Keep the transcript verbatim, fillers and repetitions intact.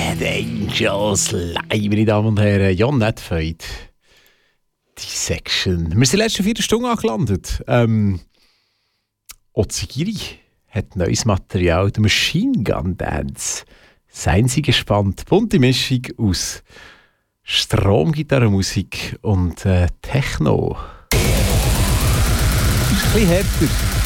Bad Angels live, meine Damen und Herren. Jon Netfeud. Dissection. Wir sind in der letzten vier Stunden angelandet. Ähm, Ozigiri hat neues Material, der Machine Gun Dance. Seien Sie gespannt. Bunte Mischung aus Stromgitarrenmusik und äh, Techno. Ist ein bisschen härter.